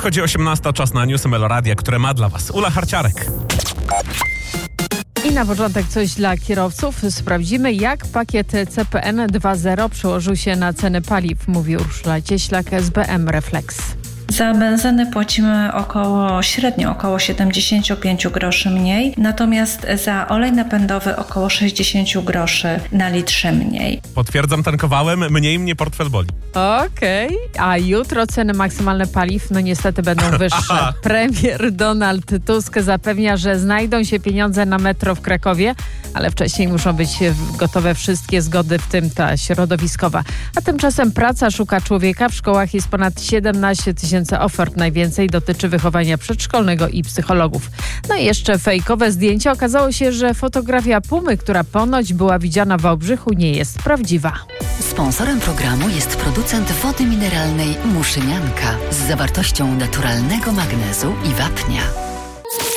Dochodzi 18, czas na newsy Meloradia, które ma dla Was Ula Harciarek. I na początek coś dla kierowców. Sprawdzimy, jak pakiet CPN 2.0 przełożył się na ceny paliw, mówi Urszula Cieślak z BM Reflex. Za benzynę płacimy średnio około 75 groszy mniej, natomiast za olej napędowy około 60 groszy na litrze mniej. Potwierdzam, tankowałem, mniej mnie portfel boli. Okej. A jutro ceny maksymalne paliw niestety będą wyższe. Premier Donald Tusk zapewnia, że znajdą się pieniądze na metro w Krakowie, ale wcześniej muszą być gotowe wszystkie zgody, w tym ta środowiskowa. A tymczasem praca szuka człowieka. W szkołach jest ponad 17 000 ofert. Najwięcej dotyczy wychowania przedszkolnego i psychologów. No i jeszcze fejkowe zdjęcie. Okazało się, że fotografia pumy, która ponoć była widziana w Wałbrzychu, nie jest prawdziwa. Sponsorem programu jest producent wody mineralnej Muszynianka z zawartością naturalnego magnezu i wapnia.